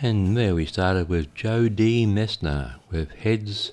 And there we started with Joe D. Messner with Heads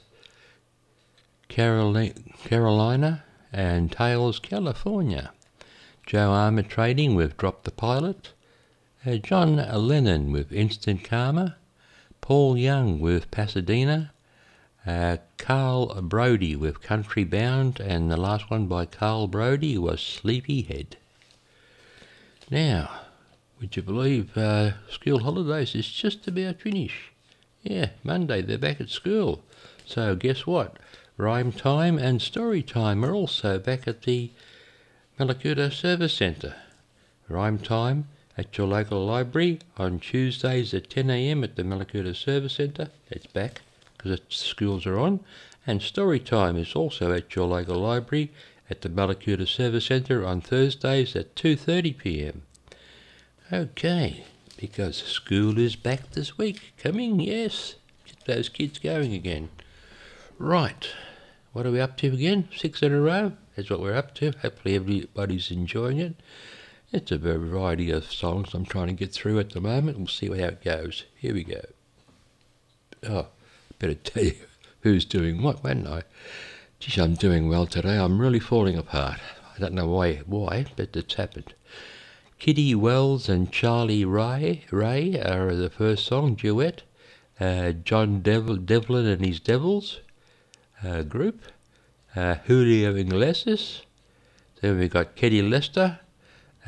Carolina and Tails California. Joe Armour Trading with Drop the Pilot. John Lennon with Instant Karma. Paul Young with Pasadena. Carl Brody with Country Bound, and the last one by Carl Brody was Sleepyhead. Now, would you believe school holidays is just about finished? Yeah, Monday they're back at school. So guess what? Rhyme time and story time are also back at the Mallacoota Service Centre. Rhyme time at your local library on Tuesdays at 10 a.m. at the Mallacoota Service Centre. It's back because the schools are on. And story time is also at your local library at the Mallacoota Service Centre on Thursdays at 2:30 p.m. Okay, because school is back this week. Coming, yes. Get those kids going again. Right, what are we up to again? 6 in a row? That's what we're up to. Hopefully everybody's enjoying it. It's a variety of songs I'm trying to get through at the moment. We'll see how it goes. Here we go. Oh, better tell you who's doing what, won't I? Geez, I'm doing well today. I'm really falling apart. I don't know why, but it's happened. Kitty Wells and Charlie Ray are the first song, duet. John Devlin and his Devils group. Julio Iglesias. Then we got Keddy Lester,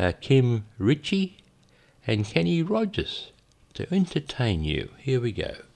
Kim Ritchie, and Kenny Rogers to entertain you. Here we go.